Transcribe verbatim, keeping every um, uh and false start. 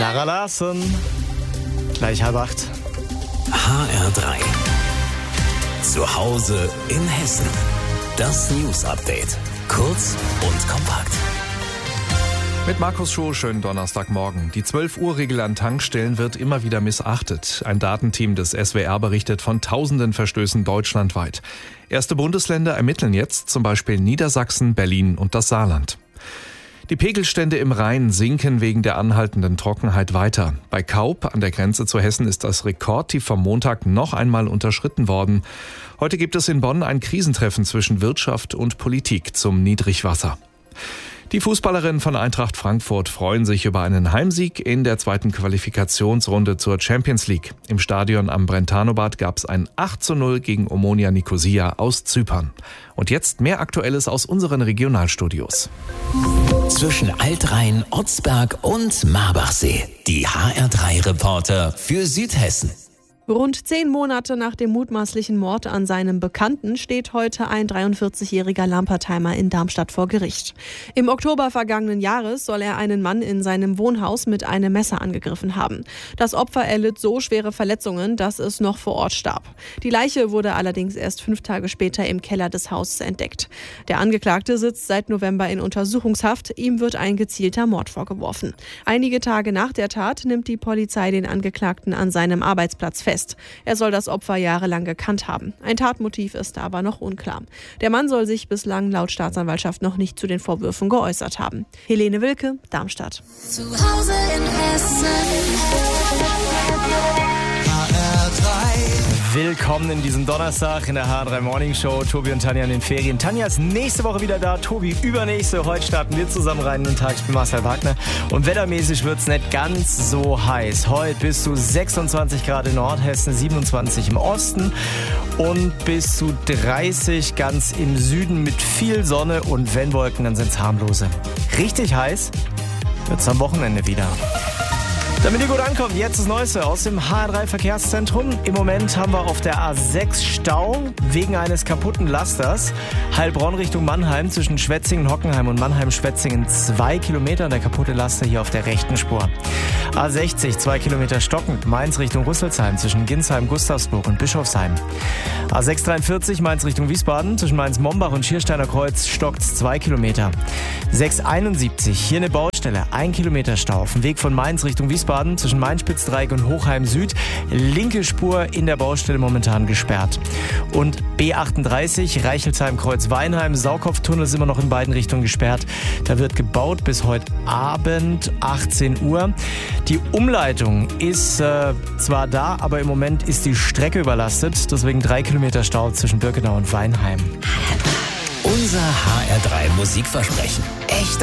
Lara Larsson, gleich halb acht. H R drei. Zu Hause in Hessen. Das News Update. Kurz und kompakt. Mit Markus Schoh, schönen Donnerstagmorgen. Die zwölf Uhr Regel an Tankstellen wird immer wieder missachtet. Ein Datenteam des S W R berichtet von tausenden Verstößen deutschlandweit. Erste Bundesländer ermitteln jetzt, zum Beispiel Niedersachsen, Berlin und das Saarland. Die Pegelstände im Rhein sinken wegen der anhaltenden Trockenheit weiter. Bei Kaup an der Grenze zu Hessen ist das Rekordtief vom Montag noch einmal unterschritten worden. Heute gibt es in Bonn ein Krisentreffen zwischen Wirtschaft und Politik zum Niedrigwasser. Die Fußballerinnen von Eintracht Frankfurt freuen sich über einen Heimsieg in der zweiten Qualifikationsrunde zur Champions League. Im Stadion am Brentano-Bad gab es ein acht zu null gegen Omonia Nikosia aus Zypern. Und jetzt mehr Aktuelles aus unseren Regionalstudios. Zwischen Altrhein, Otzberg und Marbachsee. Die H R drei Reporter für Südhessen. Rund zehn Monate nach dem mutmaßlichen Mord an seinem Bekannten steht heute ein dreiundvierzigjähriger Lampertheimer in Darmstadt vor Gericht. Im Oktober vergangenen Jahres soll er einen Mann in seinem Wohnhaus mit einem Messer angegriffen haben. Das Opfer erlitt so schwere Verletzungen, dass es noch vor Ort starb. Die Leiche wurde allerdings erst fünf Tage später im Keller des Hauses entdeckt. Der Angeklagte sitzt seit November in Untersuchungshaft. Ihm wird ein gezielter Mord vorgeworfen. Einige Tage nach der Tat nimmt die Polizei den Angeklagten an seinem Arbeitsplatz fest. Er soll das Opfer jahrelang gekannt haben. Ein Tatmotiv ist aber noch unklar. Der Mann soll sich bislang laut Staatsanwaltschaft noch nicht zu den Vorwürfen geäußert haben. Helene Wilke, Darmstadt. Zu Hause in Hessen. H R drei. Willkommen in diesem Donnerstag in der H R drei Morning Show. Tobi und Tanja in den Ferien. Tanja ist nächste Woche wieder da, Tobi übernächste. Heute starten wir zusammen rein in den Tag. Ich bin Marcel Wagner. Und wettermäßig wird es nicht ganz so heiß. Heute bis zu sechsundzwanzig Grad in Nordhessen, siebenundzwanzig im Osten und bis zu dreißig ganz im Süden mit viel Sonne. Und wenn Wolken, dann sind es harmlose. Richtig heiß wird es am Wochenende wieder. Damit ihr gut ankommt, jetzt das Neueste aus dem H R drei Verkehrszentrum. Im Moment haben wir auf der A sechs Stau wegen eines kaputten Lasters. Heilbronn Richtung Mannheim zwischen Schwetzingen, Hockenheim und Mannheim-Schwetzingen zwei Kilometer. Der kaputte Laster hier auf der rechten Spur. A sechzig, zwei Kilometer stockend. Mainz Richtung Rüsselsheim zwischen Ginsheim, Gustavsburg und Bischofsheim. A sechs dreiundvierzig, Mainz Richtung Wiesbaden zwischen Mainz-Mombach und Schiersteiner Kreuz stockt zwei Kilometer. sechs einundsiebzig, hier eine Baustelle, ein Kilometer Stau auf dem Weg von Mainz Richtung Wiesbaden zwischen Main-Spitzdreieck und Hochheim Süd. Linke Spur in der Baustelle momentan gesperrt. Und B achtunddreißig, Reichelsheim-Kreuz-Weinheim, Saukopftunnel ist immer noch in beiden Richtungen gesperrt. Da wird gebaut bis heute Abend, achtzehn Uhr. Die Umleitung ist äh, zwar da, aber im Moment ist die Strecke überlastet. Deswegen drei Kilometer Stau zwischen Birkenau und Weinheim. Unser H R drei Musikversprechen. Echt